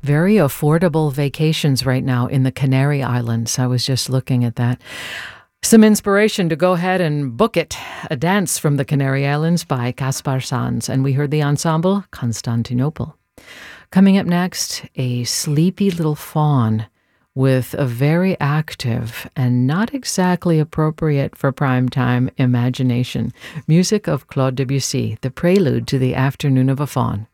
Very affordable vacations right now in the Canary Islands. I was just looking at that. Some inspiration to go ahead and book it. A Dance from the Canary Islands by Kaspar Sanz. And we heard the ensemble Constantinople. Coming up next, a sleepy little fawn with a very active and not exactly appropriate for primetime imagination. Music of Claude Debussy, the prelude to the Afternoon of a Faun.